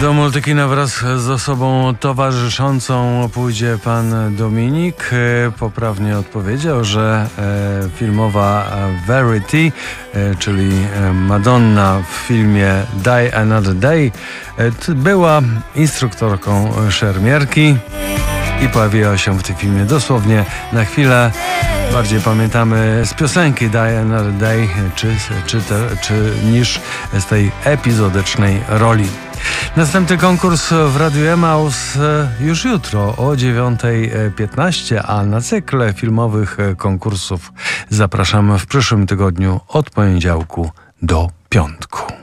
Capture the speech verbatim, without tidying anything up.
Do Multikina wraz z osobą towarzyszącą pójdzie pan Dominik. Poprawnie odpowiedział, że e, filmowa Verity, e, czyli Madonna w filmie Die Another Day, e, była instruktorką szermierki i pojawiła się w tym filmie dosłownie na chwilę. Bardziej pamiętamy z piosenki Die Another Day czy, czy, te, czy niż z tej epizodycznej roli. Następny konkurs w Radiu Emaus już jutro o dziewiąta piętnaście, a na cykl filmowych konkursów zapraszamy w przyszłym tygodniu od poniedziałku do piątku.